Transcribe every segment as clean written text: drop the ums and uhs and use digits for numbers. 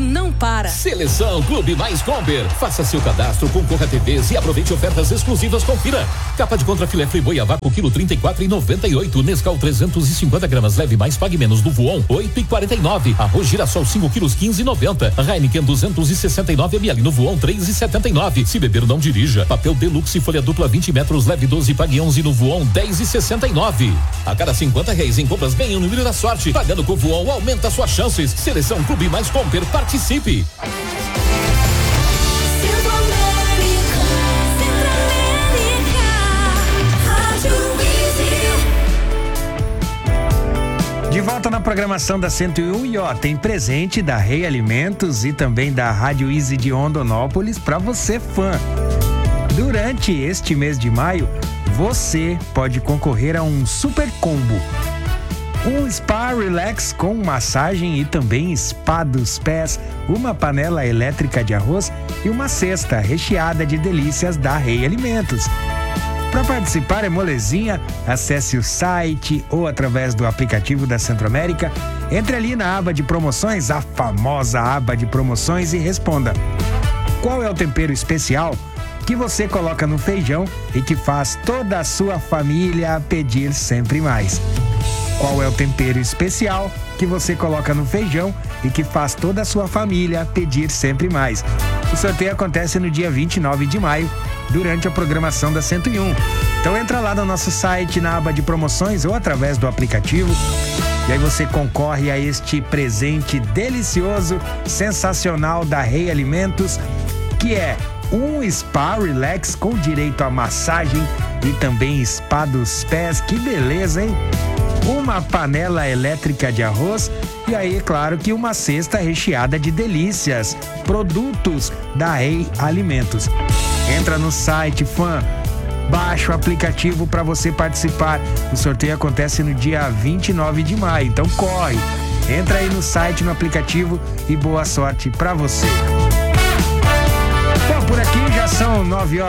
não para. Seleção Clube Mais Comper. Faça seu cadastro, concorra a TVs e aproveite ofertas exclusivas. Confira. Capa de contrafilé Friboi a vácuo, quilo 34,98. Nescau 350 gramas, leve mais, pague menos. Do Voon, 8,49. Arroz Girassol 5 quilos, 15,90. Heineken 269 ml no Voon, 3,79. Se beber, não dirija. Papel Deluxe folha dupla 20 metros, leve 12, pague 11 no Voon, 10,69. A cada R$50 em compras, ganhe um número da sorte. Pagando com o Voon, aumenta suas chances. Seleção Clube Mais Comper, participe. De volta na programação da 101 e tem presente da Rei Alimentos e também da Rádio Easy de Rondonópolis para você, fã. Durante este mês de maio, você pode concorrer a um super combo. Um spa relax com massagem e também spa dos pés, uma panela elétrica de arroz e uma cesta recheada de delícias da Rei Alimentos. Para participar é molezinha, acesse o site ou através do aplicativo da Centro-América, entre ali na aba de promoções, a famosa aba de promoções, e responda: qual é o tempero especial que você coloca no feijão e que faz toda a sua família pedir sempre mais? Qual é o tempero especial que você coloca no feijão e que faz toda a sua família pedir sempre mais? O sorteio acontece no dia 29 de maio, durante a programação da 101. Então entra lá no nosso site, na aba de promoções ou através do aplicativo, e aí você concorre a este presente delicioso, sensacional da Rei Alimentos, que é um spa relax com direito a massagem e também spa dos pés. Que beleza, hein? Uma panela elétrica de arroz e aí, é claro, que uma cesta recheada de delícias, produtos da Rei Alimentos. Entra no site, fã, baixa o aplicativo para você participar. O sorteio acontece no dia 29 de maio, então corre. Entra aí no site, no aplicativo, e boa sorte para você. Bom, por aqui já são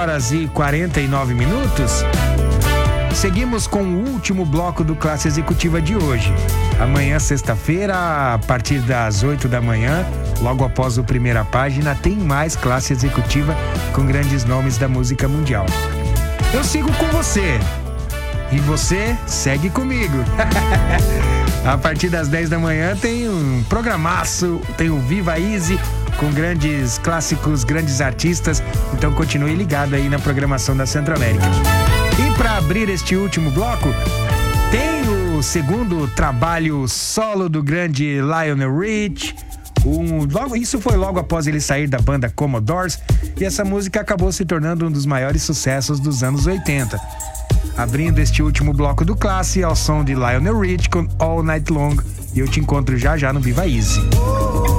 9h49. Seguimos com o último bloco do Classe Executiva de hoje. Amanhã, sexta-feira, a partir das 8 da manhã, logo após o Primeira Página, tem mais Classe Executiva com grandes nomes da música mundial. Eu sigo com você e você segue comigo. A partir das 10 da manhã tem um programaço, tem o Viva Easy com grandes clássicos, grandes artistas. Então continue ligado aí na programação da Centro-América. E para abrir este último bloco, tem o segundo trabalho solo do grande Lionel Rich. Isso foi logo após ele sair da banda Commodores, e essa música acabou se tornando um dos maiores sucessos dos anos 80. Abrindo este último bloco do Classe ao som de Lionel Rich com All Night Long, e eu te encontro já já no Viva Easy.